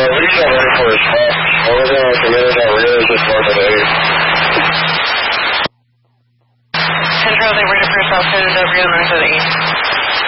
we got ready for his call. We're going to commit it really just north of 8. Control, they were to first off to the W north of 8.